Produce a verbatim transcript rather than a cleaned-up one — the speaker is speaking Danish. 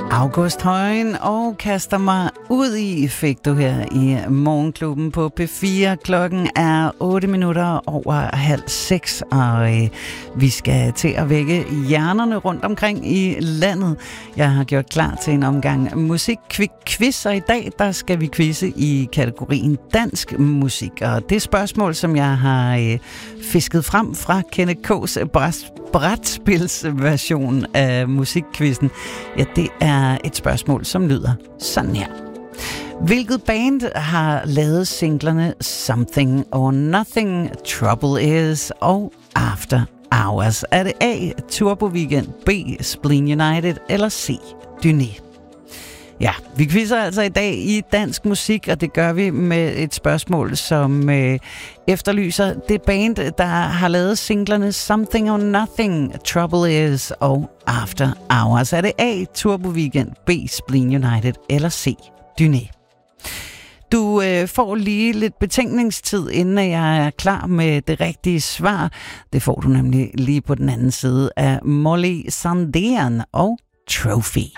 August Højen og kaster mig ud i, fik du her i Morgenklubben på P fire. Klokken er otte minutter over halv seks, og øh, vi skal til at vække hjernerne rundt omkring i landet. Jeg har gjort klar til en omgang musikquiz, og i dag der skal vi quizze i kategorien dansk musik. Og det spørgsmål, som jeg har øh, fisket frem fra Kenneth K's brætspilsversion af musikquizzen, ja, det er et spørgsmål, som lyder sådan her. Hvilket band har lavet singlerne Something or Nothing, Trouble Is og After Hours? Er det A, Turbo Weekend, B, Spleen United eller C, Dyné? Ja, vi quizzer altså i dag i dansk musik, og det gør vi med et spørgsmål, som øh, efterlyser det band, der har lavet singlerne Something or Nothing, Trouble Is og After Hours. Er det A, Turbo Weekend, B, Spleen United eller C, Dyné? Du øh, får lige lidt betænkningstid, inden jeg er klar med det rigtige svar. Det får du nemlig lige på den anden side af Molly Sandén og Trophy.